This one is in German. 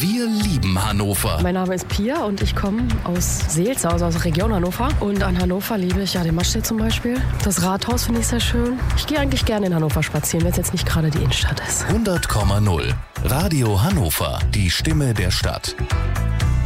Wir lieben Hannover. Mein Name ist Pia und ich komme aus Seelze, also aus der Region Hannover. Und an Hannover liebe ich ja den Maschsee zum Beispiel. Das Rathaus finde ich sehr schön. Ich gehe eigentlich gerne in Hannover spazieren, wenn es jetzt nicht gerade die Innenstadt ist. 100,0. Radio Hannover. Die Stimme der Stadt.